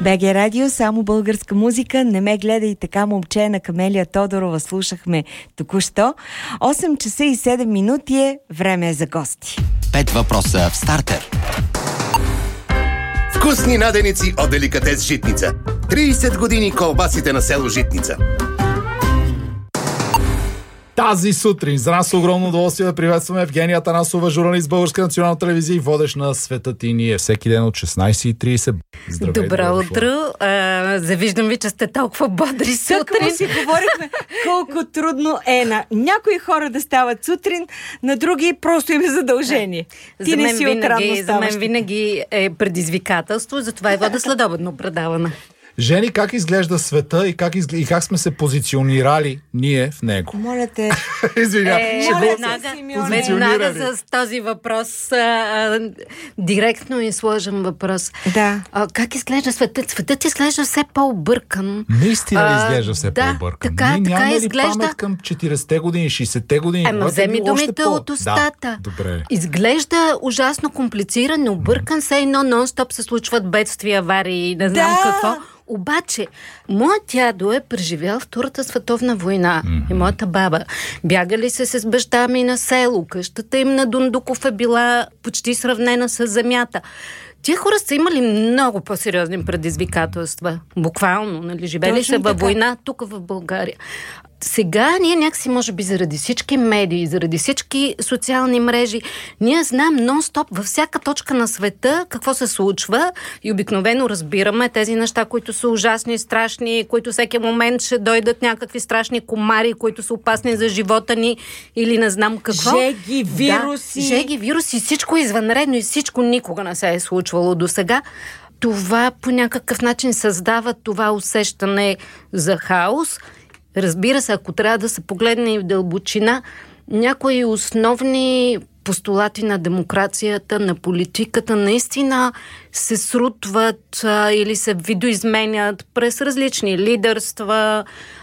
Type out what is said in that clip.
БГ Радио, само българска музика. Не ме гледай така, момче, на Камелия Тодорова слушахме току-що. 8 часа и 7 минути е време за гости. 5 въпроса в стартер. Вкусни наденици от Деликатес Житница. 30 години колбасите на село Житница. Тази сутрин за нас огромно удоволствие да приветстваме Евгения Атанасова, журналист Българска национална телевизия и водещ на Светът и ние всеки ден от 16:30. Здравей, Добро утро. Завиждам ви, че сте толкова бодри сутрин. Тъкмо си говорихме колко трудно е на някои хора да стават сутрин, на други просто им е задължение. Ти не си отрано ставаш. За мен винаги е предизвикателство, затова и вода следобедно предаване. Жени, как изглежда света и как сме се позиционирали ние в него? Моля те. Веднага с този въпрос, директно и сложен въпрос. Да. Как изглежда светът? Светът изглежда все по-объркан. Наистина изглежда все по-объркан. Така нямаме ли изглежда памет към 40-те години, 60-те години? вземи думите от устата. Да, добре. Изглежда ужасно комплициран, объркан, все едно нон-стоп се случват бедствия, аварии и не знам какво. Обаче, моят дядо е преживял Втората световна война и моята баба. Бягали се с баща ми на село. Къщата им на Дундуков е била почти сравнена с земята. Тия хора са имали много по-сериозни предизвикателства. Буквално, нали? Живели са във война тук в България. Сега ние някакси, може би заради всички медии, заради всички социални мрежи, ние знаем нон-стоп във всяка точка на света какво се случва и обикновено разбираме тези неща, които са ужасни, страшни, които всеки момент ще дойдат някакви страшни комари, които са опасни за живота ни или не знам какво. Жеги, вируси. Да, жеги, вируси, всичко извънредно и всичко никога не се е случвало до сега. Това по някакъв начин създава това усещане за хаос. Разбира се, ако трябва да се погледне и в дълбочина, някои основни постулати на демокрацията, на политиката наистина се срутват или се видоизменят през различни лидерства,